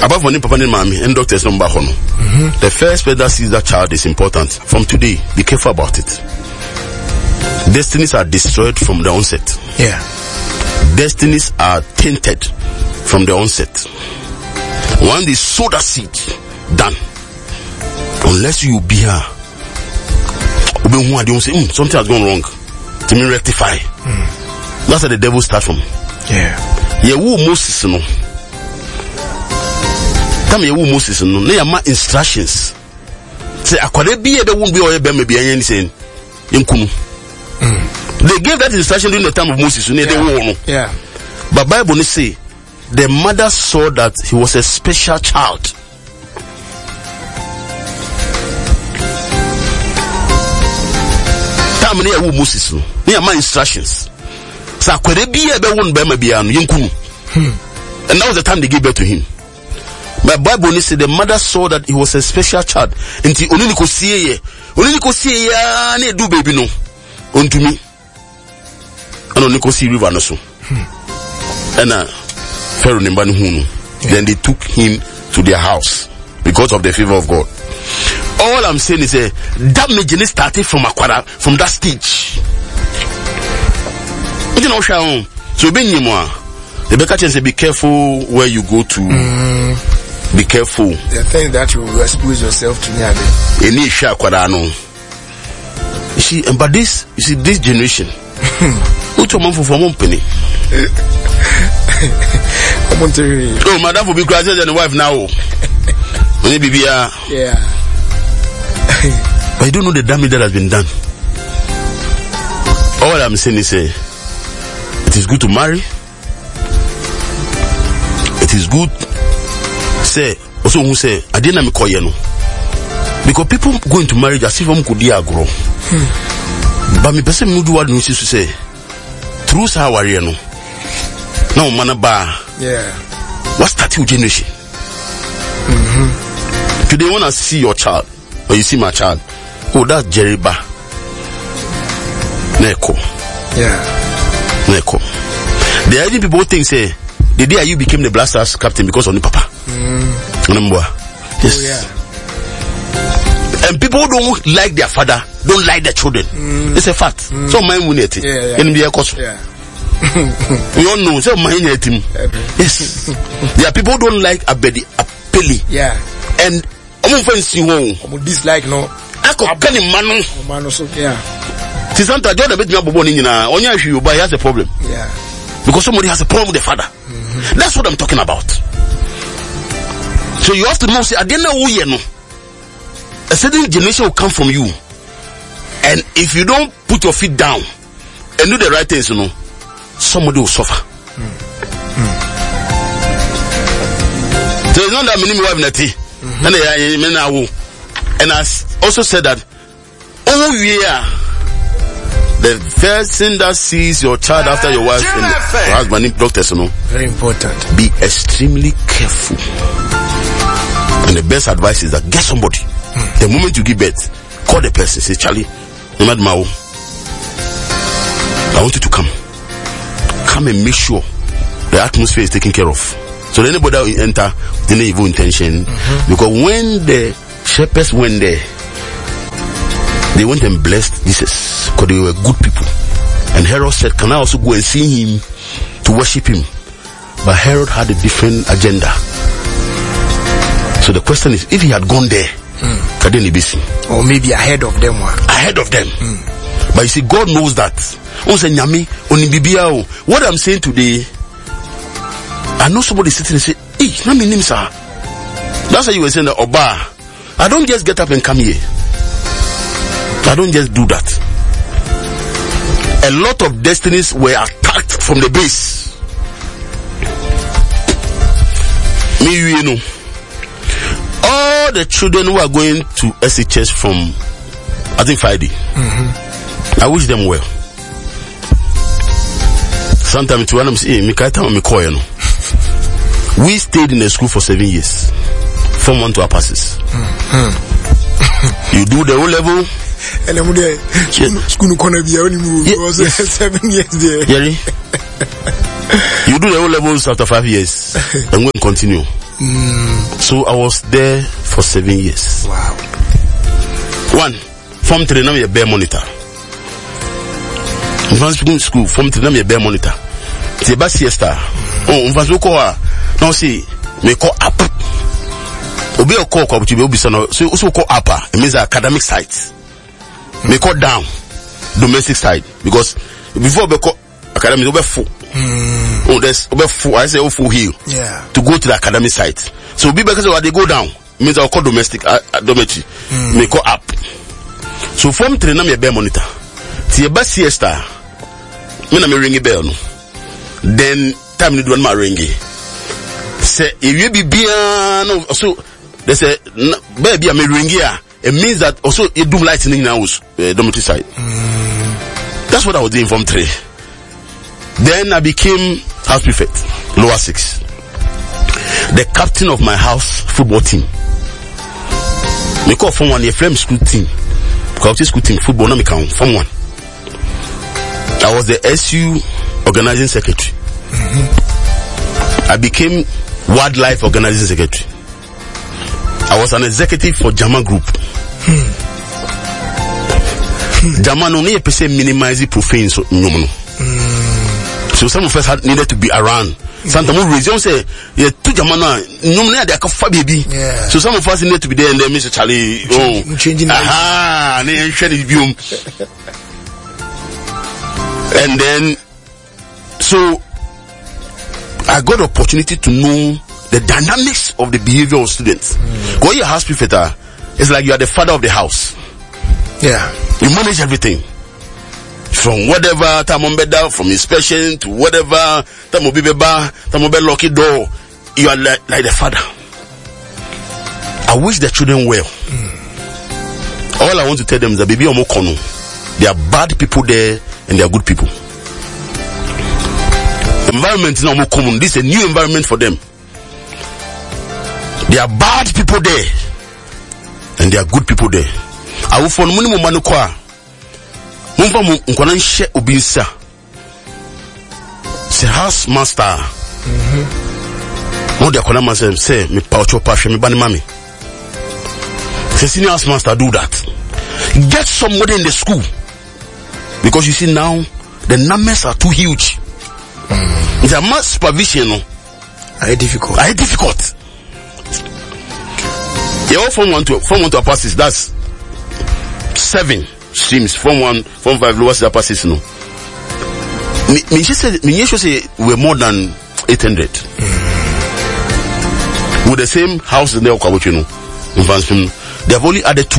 Above money, papa and mommy, and doctors number one. The first person that sees that child is important. From today, be careful about it. Destinies are destroyed from the onset. Yeah. Destinies are tainted from the onset. When they sow that seed, done. Unless you be here, something has gone wrong. To me rectify. That's how the devil starts from. Yeah. Yeah, who Moses no. Tell me who Moses no. They are instructions. Say akwade biye be won't be or be maybe any saying. They gave that instruction during the time of Moses. Yeah. But Bible say the mother saw that he was a special child. Time near who Moses no. Near my instructions. So akwade biye be won't be maybe and that was the time they gave birth to him. But Bible say the mother saw that he was a special child. Until only could see ya ne do baby no. Unto me. And only could see river no so. And Pharaoh Nimbani Hunu. Then they took him to their house because of the favor of God. All I'm saying is that journey started from Akwara, from that stage. You know, so the Becca say be careful where you go to. Be careful. The thing that you expose yourself to now. Any Shakwadano. You see, but this, you see, this generation. Who told man for company? Oh, madam will be graduated and the wife now. Maybe yeah. But you don't know the damage that has been done. All I'm saying is it is good to marry. It is good. Say also who say I didn't make no. Because people go into marriage as if I'm could grow. But me person no do what news to say. True sa warrior no. No man ba. Yeah. What's that your generation? Today when I see your child or you see my child, oh that's Jerry Ba. Neko. Yeah. Neko. The idea people think say the day you became the Black Stars captain because of the papa. Yes. Oh, yeah. And people who don't like their father don't like their children. It's a fact. So mine win it. Yeah. We all know. So mine him. Yes. There are people who don't like Abedi Apeli. Yeah. And dislike no. Manu so yeah. Santa John bit me abobonina. Onya hwe oba he has a problem. Yeah. Because somebody has a problem with the father. That's what I'm talking about. So you have to know, say, I didn't know who you know. A certain generation will come from you. And if you don't put your feet down and do the right things, you know, somebody will suffer. So it's not that many wife nati. And I also said that, oh yeah, the first thing that sees your child after your wife and your husband, doctors, you know, very important. Be extremely careful. And the best advice is that get somebody. The moment you give birth, call the person. Say, Charlie, I want you to come. Come and make sure the atmosphere is taken care of. So anybody that will enter with any evil intention, because when the shepherds went there, they went and blessed Jesus because they were good people. And Herod said, can I also go and see him to worship him? But Herod had a different agenda. So the question is, if he had gone there, or maybe ahead of them. Ahead of them. But you see, God knows that. What I'm saying today, I know somebody sitting and say, hey, name name sir. That's why you were saying that Oba. I don't just get up and come here. I don't just do that. A lot of destinies were attacked from the base. Me, you know. All the children who are going to SHS from, I think, Friday. I wish them well. Sometimes to one say, we stayed in the school for 7 years. From 1 to our passes. You do the O level. And I'm there. School gonna be only move 7 years there. You do the O levels after 5 years and we continue. So I was there for 7 years. Wow. One, Form 3, now you're bare monitor. Advanced school, Form 3, now you're bare monitor. It's a bad siesta. Oh, advanced school, now see, me call up. Obi o call but you be so also call upper. It means academic side. Me call down domestic side because before we call academic over full. Oh, there's over full. I say over full hill. Yeah. To go to the academic side. So be because they go down means I'll call domestic dormitory. Me call up. So Form 3 na me be monitor. Ti e ba siesta. Me na me ring bell no. Then time ni do na ringi. Say if you be no so they say baby I'm ringi it means that also you do lightning now dormitory side. That's what I was doing Form 3. Then I became house prefect, lower 6. The captain of my house football team. Me call Form 1 a flame school team. Because school team football no me count Form 1. I was the SU organizing secretary. I became wildlife organizing secretary. I was an executive for Jama Group. Jama no need to minimize profane so no. So some of us needed to be around. Sometimes we reason say yeah two Jama no need they can baby. So some of us need to be there and then Mr. Charlie changing and then so I got the opportunity to know the dynamics of the behavior of students. Go your house prefect, it's like you are the father of the house. Yeah. You manage everything. From whatever, from inspection to whatever, lucky door. You are like the father. I wish the children well. All I want to tell them is that baby omokono. There are bad people there and there are good people. Environment is not more common. This is a new environment for them. There are bad people there and there are good people there. I will find money manu kwa. Mumpa mkwana nshe ubinsa. Say house master. Mo de kona man say me paucho pashe me bani mami. Say senior house master do that. Get somebody in the school. Because you see now the numbers are too huge. It's a mass supervision. Are difficult. Yeah, Form 1 to upper 6, that's 7 streams. Form 1, Form 5, lower 6, upper 6. No. Me say we're more than 800. With the same house in the Okabuchino, in France, they have only added 2.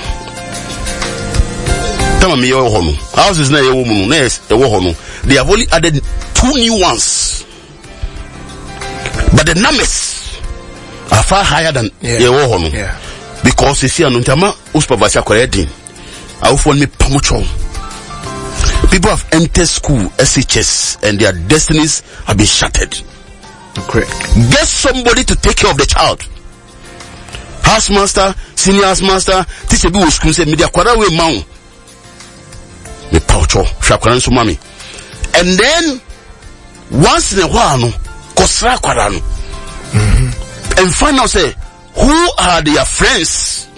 Houses na woman, they have only added 2 new ones. But the numbers are far higher than because you see anuntama uspavasha correcting. I will me pamucho. People have entered school, SHS, and their destinies have been shattered. Correct. Get somebody to take care of the child. House master, senior house master, teacher be school say media kwara we maun. Me paucho, shakwaran so mami. And then once in a while no kosra kwara no. And find out say who are their friends.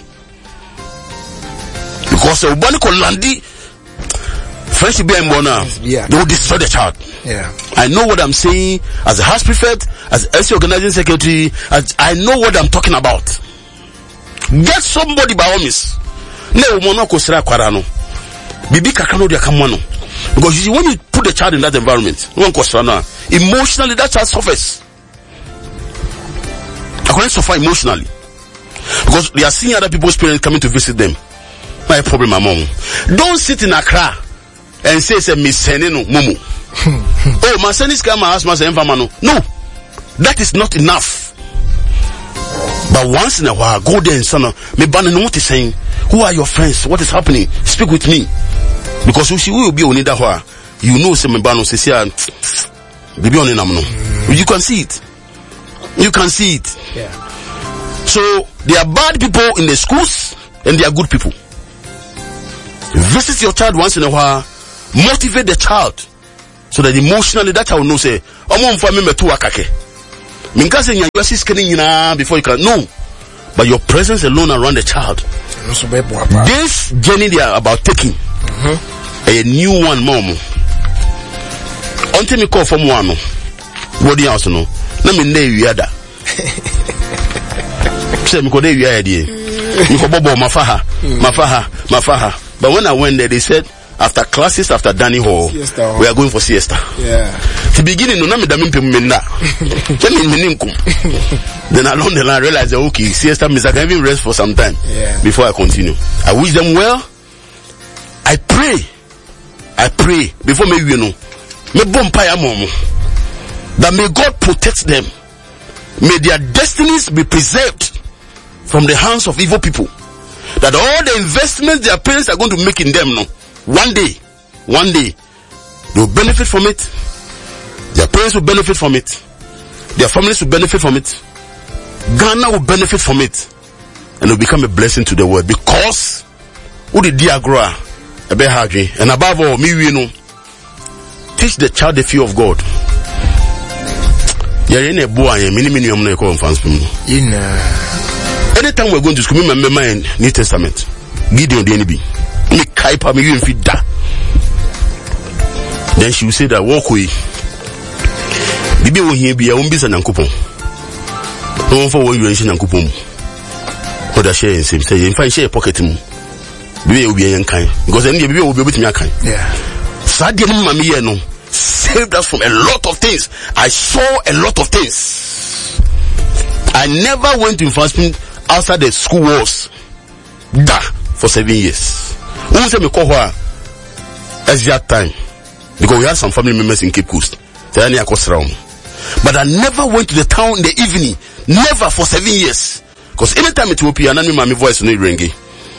Because ubani ko landi friendship be mbona they will destroy the child. Yeah. I know what I'm saying as a house prefect, as SC organizing secretary, as I know what I'm talking about. Get somebody by all means. Ne umono kosra kwara no. Bibi kakano dia kamano. Because you see, when you put the child in that environment, emotionally that child suffers. I can't suffer emotionally. Because they are seeing other people's parents coming to visit them. My problem, my mom. Don't sit in Accra and say, Miss Seneno, Momo. Oh, my son is coming, my husband's infamano. No, that is not enough. But once in a while, go there and son, me banner what is saying. Who are your friends? What is happening? Speak with me. Because we will be on it that you know some bano says baby on namno. You can see it. You can see it. Yeah. So there are bad people in the schools and there are good people. Visit your child once in a while. Motivate the child so that emotionally that child will know say, Minkase nya you is scanning before you can. No. But your presence alone around the child. This journey they are about taking. A new one, mom. Until me call from one. What do you also know? Let me know you ada. Say me go there you idea. Me go bobo mafaha. But when I went there, they said after classes, after dining hall, we are going for siesta. Yeah. The beginning, no, me then along the line, I realized that okay, siesta means I can even rest for some time before I continue. I wish them well. I pray before me, you know, that may God protect them. May their destinies be preserved from the hands of evil people. That all the investments their parents are going to make in them, no, one day, they will benefit from it. Their parents will benefit from it. Their families will benefit from it. Ghana will benefit from it. And it will become a blessing to the world. Because who the diagra, and above all, me, you know, teach the child the fear of God. Anytime we're going to school, remember my New Testament. Gideon the NB. Me kaipa me even feed that. Then she will say that walk away. Bibi will hear be a umbis and coupon. No for what you mention and coupon. What I share in same say, in fact, share pocket him. Bibi will be a young kind. Because then Bibi will be with me a kind. Yeah. Sadia Mamma no saved us from a lot of things. I saw a lot of things. I never went to fasting outside the school walls. For 7 years. Who said me call her as that time? Because we had some family members in Cape Coast. But I never went to the town in the evening. Never for 7 years. Because anytime it will be an animal, my voice no ringy.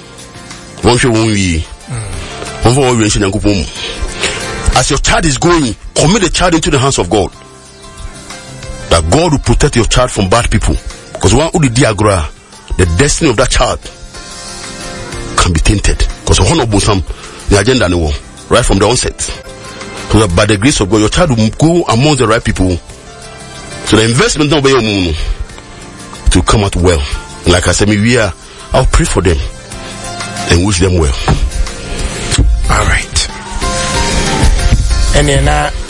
As your child is going, commit the child into the hands of God. That God will protect your child from bad people. Because one who the diagram, the destiny of that child can be tainted. Because the agenda right from the onset. So that by the grace of God, your child will go among the right people. So the investment now to come out well. Like I said, I'll pray for them and wish them well. All right. And then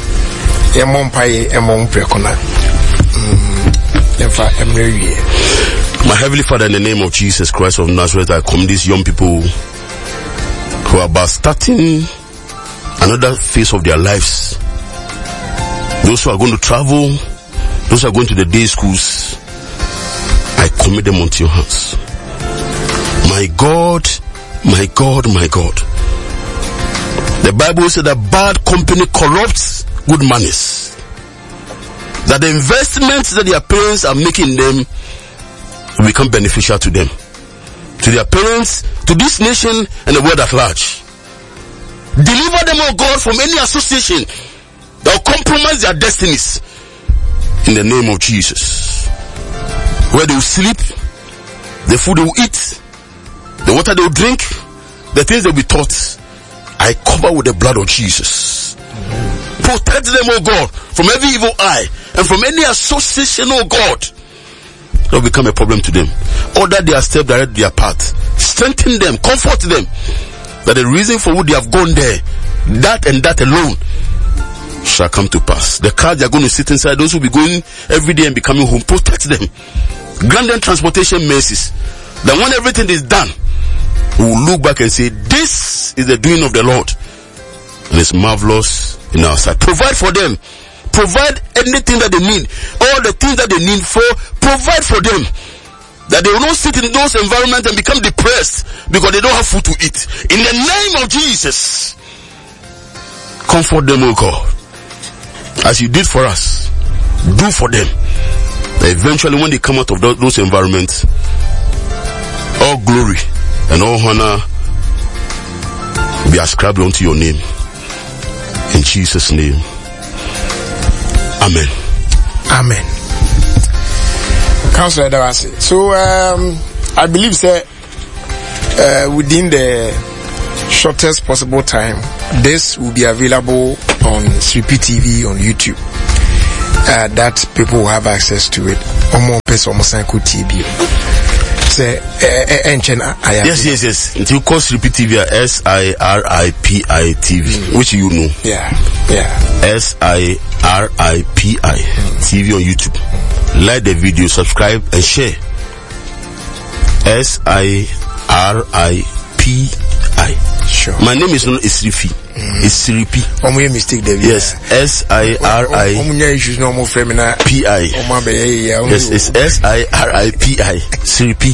my Heavenly Father, in the name of Jesus Christ of Nazareth, I commit these young people who are about starting another phase of their lives. Those who are going to travel, those who are going to the day schools, I commit them unto your hands. My God, my God, my God. The Bible says that bad company corrupts good manners. That the investments that their parents are making them will become beneficial to them, to their parents, to this nation, and the world at large. Deliver them, oh God, from any association that will compromise their destinies. In the name of Jesus. Where they will sleep, the food they will eat, the water they will drink, the things they will be taught, I cover with the blood of Jesus. Protect them, oh God, from every evil eye and from any association, oh God, that will become a problem to them. Order their step, direct their path. Strengthen them, comfort them. That the reason for which they have gone there, that and that alone, shall come to pass. The cars they are going to sit inside, those who will be going every day and be coming home, protect them. Grant them transportation mercies. That when everything is done, we will look back and say, this is the doing of the Lord. And it's marvelous in our sight. Provide for them. Provide anything that they need. All the things that they need for, provide for them. That they will not sit in those environments and become depressed because they don't have food to eat. In the name of Jesus, comfort them, O God. As you did for us, do for them. That eventually when they come out of those environments, all glory and all honor be ascribed unto your name. In Jesus' name. Amen. Amen. Councillor Dawasi. So I believe that within the shortest possible time, this will be available on CP TV on YouTube. that people will have access to it. Almost TV. Say, yes. Until call Siripi TV, SIRIPI TV, which you know. Yeah. SIRIPI TV on YouTube. Like the video, subscribe, and share. SIRIPI. Sure. My name is not Siripi. It's Siripi. Mistake there. Yes. SIRIPI. Yes, it's SIRIPI. Siripi.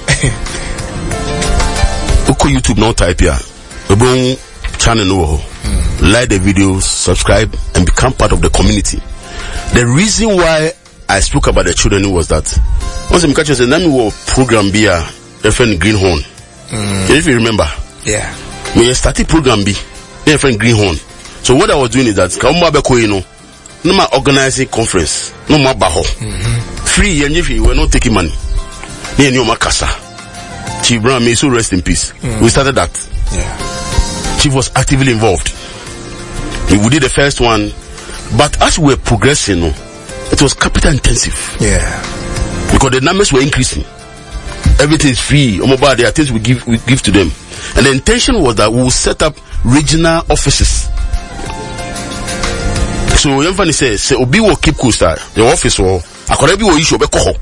Oko YouTube now type here. Ebon channel no. Like the video, subscribe, and become part of the community. The reason why I spoke about the children was that once the catch said, "Let me will program be a friend Greenhorn." If you remember, yeah, we started program be a friend Greenhorn. So what I was doing is that no more organizing conference, no more baho, free, and if you were not taking money, near New Makasa, Chief Brown may so rest in peace. We started that. Yeah, Chief was actively involved. We did the first one, but as we were progressing, it was capital intensive. Yeah, because the numbers were increasing. Everything is free. Mobile, there are things we give to them, and the intention was that we will set up regional offices. So Yemfani says, "Say Obi will keep cool the office or Akorebi will issue Bekoho."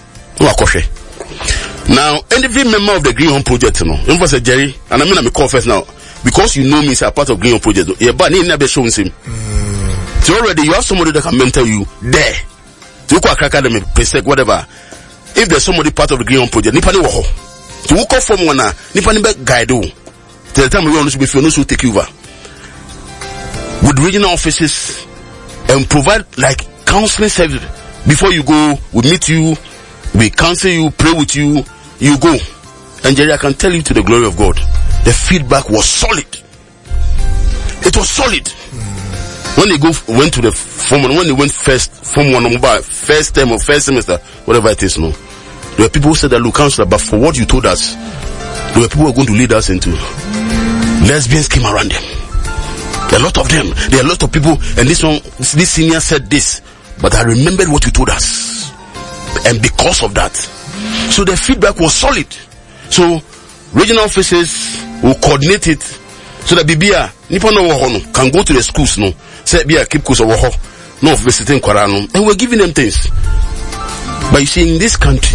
Now, every member of the Green Home Project, Yemfani said, "Jerry, and I'm call first now because you know me as a part of Green Home Project. Yeah, but he never shows him. So already you have somebody that can mentor you there. To go academy, presec, whatever. If there's somebody part of the Green Home Project, Nipani woho. To walk off from one, Nipani back guide you. Till the time we want to be finished, we'll take you over with regional offices and provide like counseling service. Before you go, we meet you, we counsel you, pray with you, you go. And Jerry, I can tell you to the glory of God, the feedback was solid. It was solid. When they went to the form one, when they went form one, first term or first semester, whatever it is, there were people who said that, look, counselor, but for what you told us, there were people who were going to lead us into lesbians came around them. There are a lot of them. There are a lot of people, and this senior said this, but I remembered what you told us, and because of that, so the feedback was solid. So regional offices will coordinate it so that Bibia Nippon can go to the schools, say be a keep course over no visiting Korano, and we're giving them things. But you see, in this country,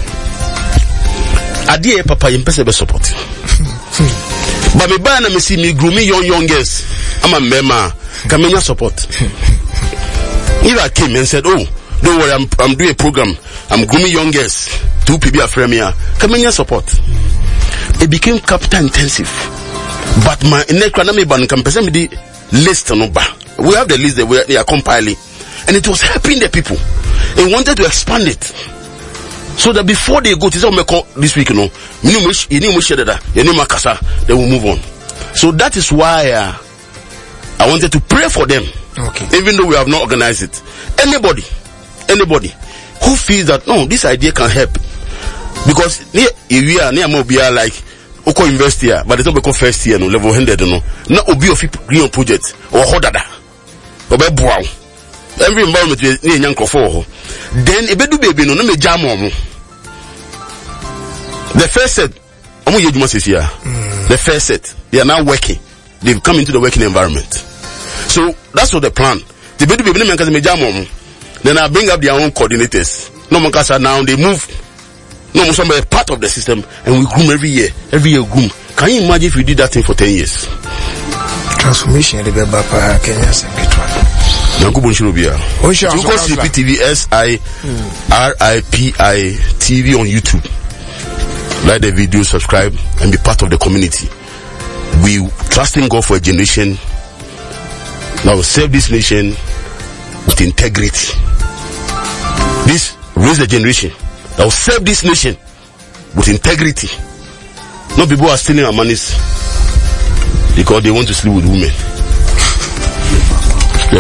Adia Papa Impessible support. But me ban me see me grooming young girls. I'm a mema. Kamenya support. If I came and said, "Oh, don't worry, I'm doing a program. I'm grooming young girls. 2 people are from here." Kamenya support. It became capital intensive. But my economy ban can present the list no ba. We have the list that they are compiling, and it was helping the people. They wanted to expand it, so that before they go to this week, they will move on. So that is why I wanted to pray for them. Okay. Even though we have not organized it, anybody who feels that no, this idea can help, because we are like Oko University, but it's not because first year no level 100 no. Not Obi of Green Project or Hodada or Bebuau. Every environment is near young Crofo. Then a bedu baby no me jam. The first set, is here. The first set, they are now working. They've come into the working environment. So that's what the plan. The bedu baby no me jam. Then I bring up their own coordinators. No Mankasa now they move. No, somebody part of the system, and we groom every year groom. Can you imagine if we did that thing for 10 years? Transformation, the Baba Kenya Secretary. Siripi TV, SIRIPI TV on YouTube. Like the video, subscribe, and be part of the community. We trust in God for a generation that will serve this nation with integrity. This raise a generation that will serve this nation with integrity. No people are stealing our monies because they want to sleep with women. I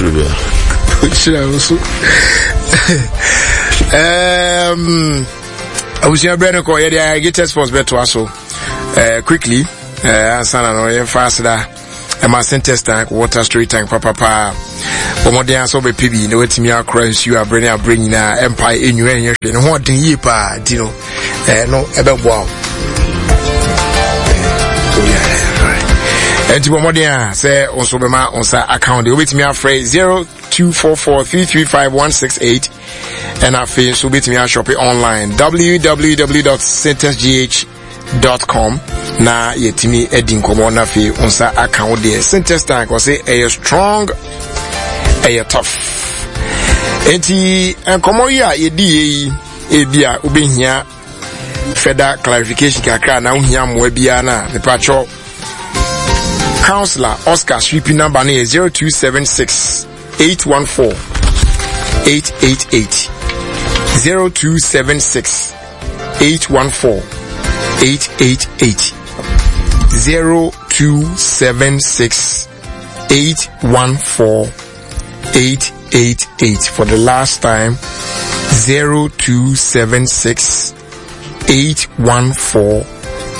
was your brother call I get response better also quickly and fast that and my center tank water street tank papa Omodian so be PB no wetimi akra nsu abrene abreni na empire enyu enye hwe no ho den yi pa di no no ebeboa enti omodian say onso be ma onsa account de wetimi afre 0244335168 and afi so betimi a shop online www.centersgh.com na yetimi edin komo na fi onsa account de Centers Tank or say a strong a tough enti enkomo ya yedi ebia obehia further clarification kakra na ohia mo bia na me pacho Councillor Oscar sweeping number is 0276 814 888 0276 814 888 0276 814 888 for the last time 0276 814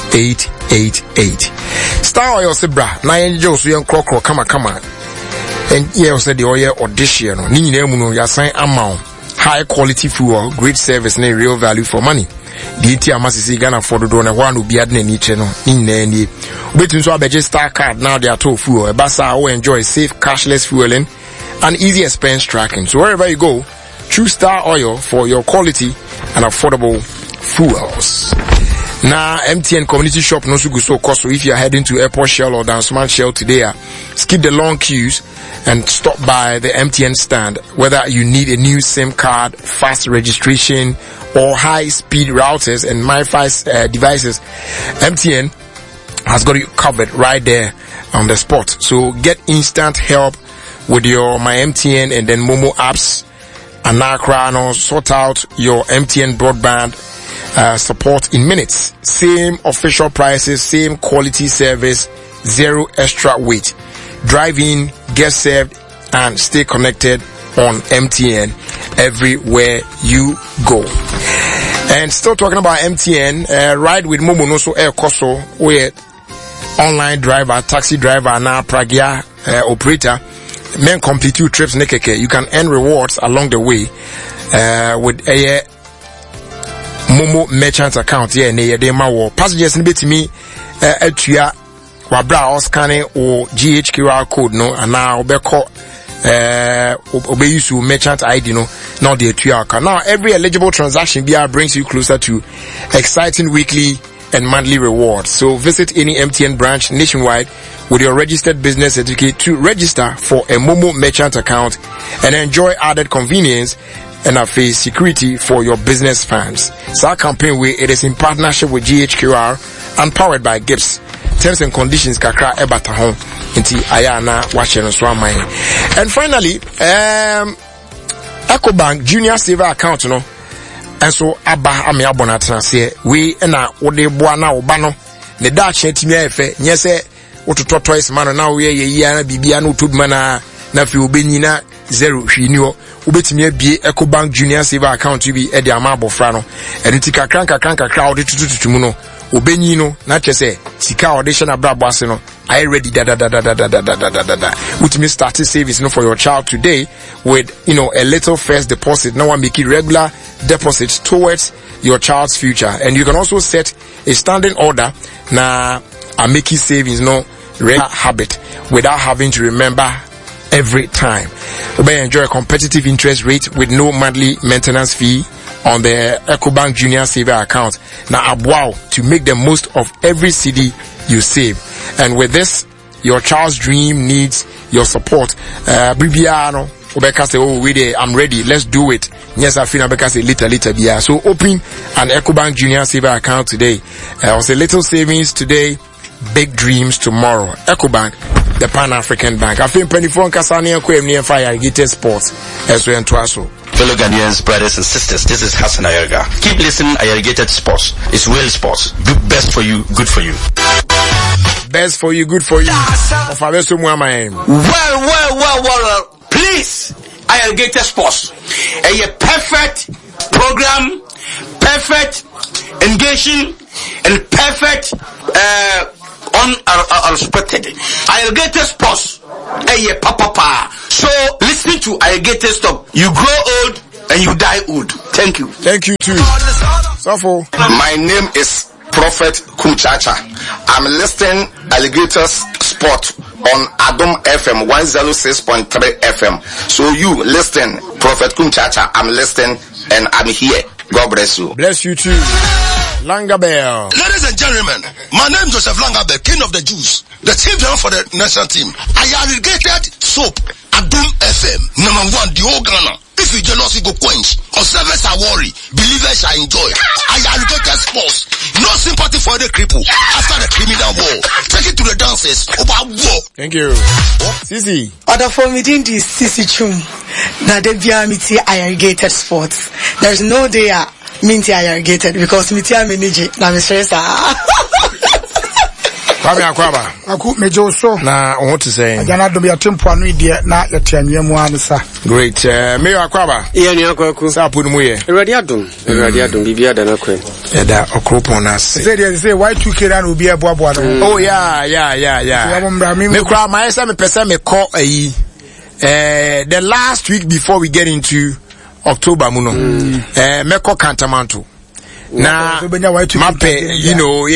888 Star oil sebra na yenjo so yen krokro kama and yeah said the oil audition no ni nyina mu no ya sign amount high quality fuel great service na real value for money DT amasisi Ghana for do na one obi adna ni che no ni nyina ni obetun so abeje Star card now they are told fuel basa will enjoy safe cashless fueling and easy expense tracking. So wherever you go, choose Star Oil for your quality and affordable fuels. Now, MTN Community Shop no so cost. So if you are heading to Airport Shell or Dansman Shell today, skip the long queues and stop by the MTN stand. Whether you need a new SIM card, fast registration, or high-speed routers and MiFi devices, MTN has got you covered right there on the spot. So get instant help with your My MTN and then Momo apps and now sort out your MTN broadband support in minutes. Same official prices, same quality service, zero extra wait. Drive in, get served, and stay connected on MTN everywhere you go. And still talking about MTN, ride with Momo no so air koso where online driver, taxi driver, now Pragya operator. Men complete 2 trips nekeke. You can earn rewards along the way with a Momo merchant account. Yeah, ne de ma wo passengers ni betimi atua wabra or scanning or GHQR code no and now obeko obey use merchant ID no not the atua. Now every eligible transaction brings you closer to exciting weekly and monthly rewards. So visit any MTN branch nationwide with your registered business certificate to register for a Momo merchant account and enjoy added convenience and a face security for your business fans. So our campaign where it is in partnership with GHQR and powered by Gibbs. Terms and conditions kakra ebata home inti ayana washe so amai. And finally, EcoBank Junior Saver account no. And so aba ame abona transe we na wode boa na oba no ne da chetimi efe nyese wototo toys man na we ye ya na bibia na otoduma na fi obenyina 0 hwini ho obetimi abie EcoBank Junior Saver account bi e de ama abofra no enti kakran wode tututumu no obenyi no na chese sika wode hye na brabo ase no I ready da which means starting savings no for your child today with a little first deposit. Now one make it regular deposits towards your child's future, and you can also set a standing order na a make it savings regular habit without having to remember every time. You may enjoy a competitive interest rate with no monthly maintenance fee on the EcoBank Junior Saver account. Now wow to make the most of every CD you save. And with this, your child's dream needs your support. Bibiano, Obeka say, I'm ready, let's do it. Yes, I feel Obeka say little bia. So open an EcoBank Junior Saver account today. I'll say little savings today, big dreams tomorrow. EcoBank, the Pan-African Bank. I feel penny phone Kasani and Kwem near Fire Irrigated Sports. As Fellow Ghanaians, brothers and sisters, this is Hassan Ayerga. Keep listening, Irrigated Sports. It's real sports. Best for you, good for you. Best for you, good for you. Well. Please, Irrigated Sports. A perfect program, perfect engaging, and perfect unrespected. Alligator sports. Papa. So listen to Alligator Stop. You grow old and you die old. Thank you. Thank you too. Safo. My name is Prophet Kumchacha. I'm listening Alligator Sport on Adom FM 106.3 FM. So you listen, Prophet Kumchacha. I'm listening and I'm here. God bless you. Bless you too. Langabell. Ladies and gentlemen, my name is Joseph Langabell, King of the Jews, the team general for the national team. I irrigated soap, Adom FM, #1, the whole Ghana. If you jealousy go quench, observers are worried, believers are enjoy. I irrigated sports, no sympathy for the cripple after the criminal war. Take it to the dancers, over war. Thank you. Sisi. Other for me didn't this Sisi Chum. Now they be I irrigated sports. There's no day minty I irrigated because me manage na me stress. Kwame Akwaba. Aku mejo so. Na I want to say. Agana do be atempo anu ide na yetianwe mu ansa. Great. Mayor Akwaba. Iya ni akwaku. Sa punu mu ye. Eradi adum bibia da na kwen. Eda okropo na se. Say Y2K na obi eboabo no. Oh yeah. Me kwa my say me pese me call ayi. The last week before we get into October muno. Me call Kantamanto. Na mape, you know,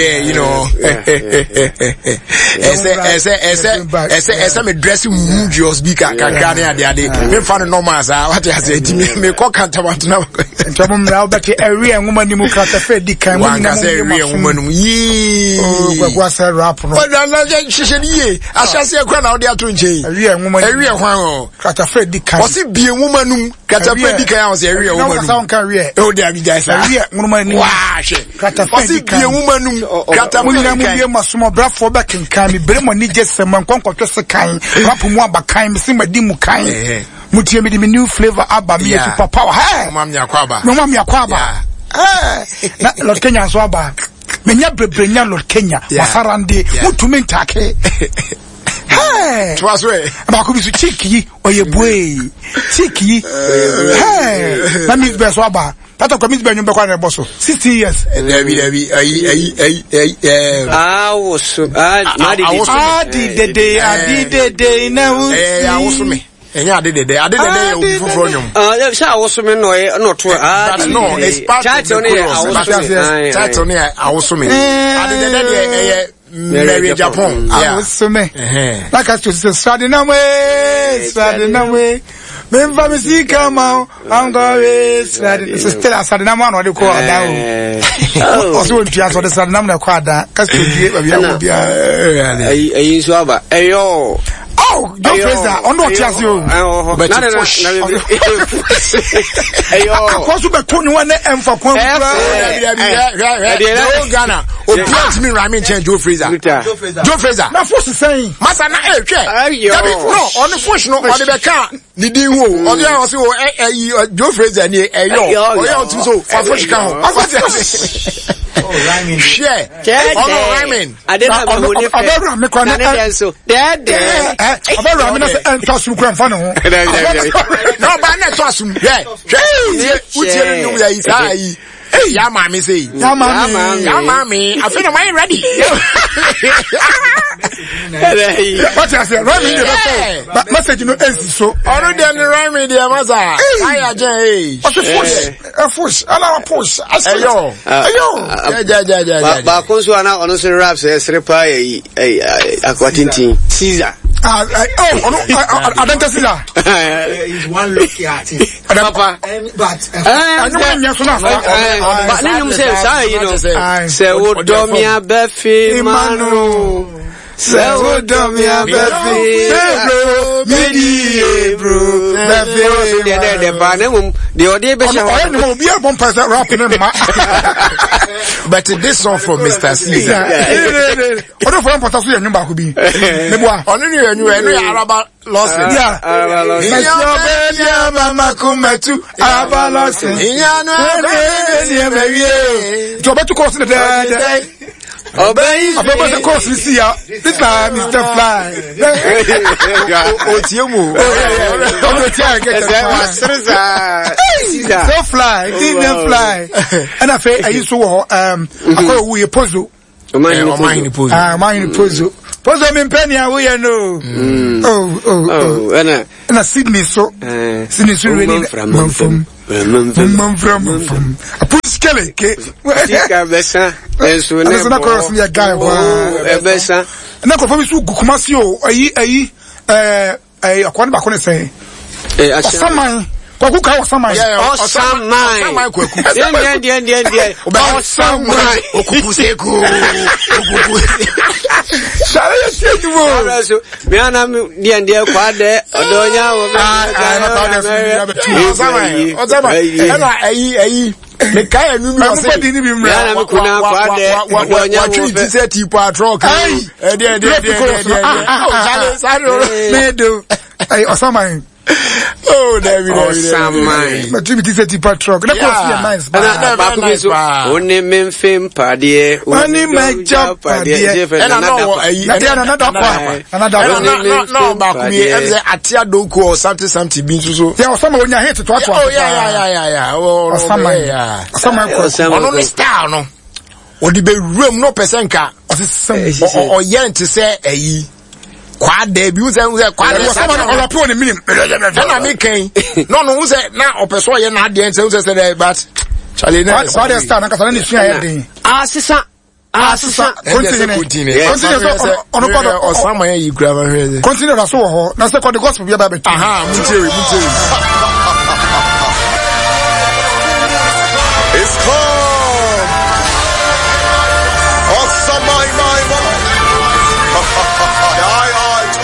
ese me dressing just be kakane ade me fan no mass what I say me call Kantamanto na ntomo mra obeke area nwoma ni mu kata fe di kan mu na area nwoma no yi gwagwa se rap no but na hihye die ahyase ekwa na ode ato nche area nwoma area hwan o kata fe di kan o se bie nwoma num kata fe di kan o se area nwoma num na sa kan area o de abija sa area nwoma ni Wash. Kata fe bie womanum kata mu bie masomo brafo ba kenkan mi bremo ni jesem nkonkwo twese kan rap mu abakan mi se madi mu kan mutie mi di new flavor aba mi super power Mama Akwaba na Lord Kenya so aba menya bebrenya Lord Kenya wasarande mutumi ntake Twaswe ba ko bisu chiki oyebue chiki na mi be so aba Tato kwa mizi benyumbe kwa neboso 60 years. Debi Adi na usi. Awosome. Enya adedede ye obi fufuro nyom. Sha awosome no e no to no it's part of the title ne awosome. Adedede ye Mary Japan. Awosome. Like us to say Sadinamwe. Memfa misika ma angare Sadinamwe. It's still a Sadinamwe no dey call down. Also ntia so the Sadinamwe na call down. Kasi bi ayi so aba. Eyo. Oh, Joe Fraser, on what you ask but Akosu be tonu wane emfa kwan Ghana obiant me ramen change Joe Fraser na force saying masa na no on the force no on the can ni din wo on the house wo Joe Fraser ni oyo to so for force kan rhyming share rhyming abara me kwa na so there abara me na enta su kwan fa no no ba na to asum utie no ya isai ya mami say ya mami I feel am ready what you say rhyming the message no esi so oro dem rhyming dey masa aya je push ala push ayo ja ba ko so ana ono se rap se srepa akwatintin Caesar Adanta Caesar is one lucky artist papa but but name say you know say wodomia befi manu say wodomia befi medi bro befi de ba na the ode be sha no be a bomb person rapping ma but this song from Mr. Caesar odo for important so yanyu ba ko bi meboa onu ni yanyu araba Lawson araba makumetu araba Lawson inyanu ni emewie to betu course the obey the course you see this guy Mr. Fly otiemu so fly didn't fly and I say I used to akọ wu ye pozo Omahini Pozo. Omahini Pozo. Pozo me penny away no. And Sydney so. Sydney so really from. A put skele ke. Sika besa. Enso na. Na cross me guy besa. Na ko fami su Kumasi o ayi akwan ba ko ne say. Osaman. Kwaku ka Osaman. Osaman kwaku. Dia. Osaman. Okukuseku. Shall I say to you? So, me ana dia kwa de odonya wo me. Osaman. Ayi. Me kaya nu mi ose di ni bi mra. Ana me kuna kwa de odonya wo me. Ti tipo truck. Dia. Medo. Ay Osaman. Oh, David. But you be tipa truck. That was nice. Only men fame paddy. Only my job paddy. And another no back me as a Atia Doko or something being so. There was someone when you hate to watch. Oh, yeah. Oh, some on the star, no. Or the room, no percentka. Or yen to say a quad debut and quad someone on a pony minimum. I make no, who's that now or persuade and not the answer said, but Charlie, that's why they're starting because I didn't see continue or somewhere you grab a continue. That's all. That's the gospel. Aha,